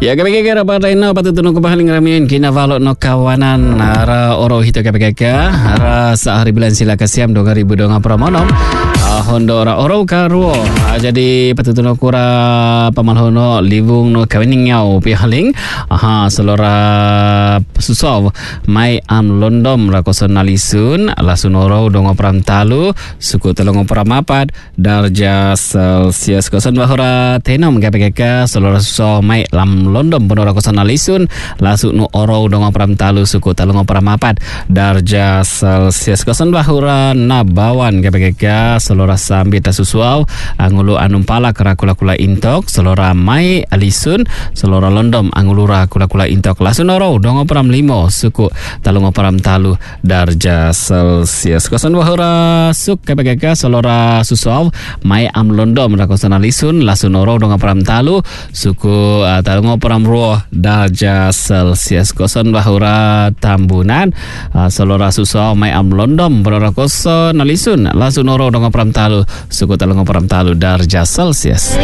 Ya kaya pada ina patutunong kubahaling ramin kinavalo no kawanan ara oro hito kaya ara sa hari bulan sila kasiam 2020 pramonom hondo ora oro karuo jadi patutunong kura pamalhono livung no kawining yaw pihaling selora susov mai am londom rakoson nalisun lasun oro dongo pram talu suku telongo pram apat darja celsius koson bahura tenom kaya selora susov mai lam London penora kosan alisun lasuk nu oro dongo pram talu suku talungo pram apat darja celsius kosan bahura nabawan kepekeka selora sambi tasusuau angulu anumpala kula intok selora mai alisun selora London angulura kula intok lasun oro dongo pram limo suku talungo pram talu darja celsius kosan bahura suk kepekeka selora susuau mai am London rakosan alisun lasun oro dongo pram talu suku talungo Pramruo darja celsius koson bahura tambunan selora susau mai am londom berora koson alisun lasun oro dongo pram talu suku talungo pram talu darja celsius.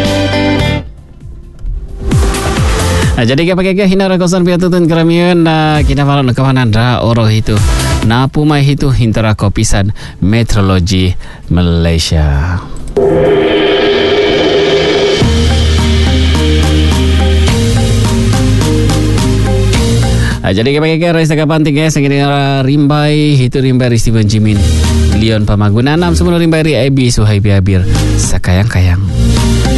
Jadi kaya hinara kosan piatutun keramian kita malam kawanan ra oro itu na pumai itu hintara kopisan meteorologi Malaysia. Jadi kaya raisa kapanting segini rimbai itu rimbai Steven Jimin Leon Pamagunan 6 sebelum rimbai ri Abi Suhaibi Abir sakayang-kayang.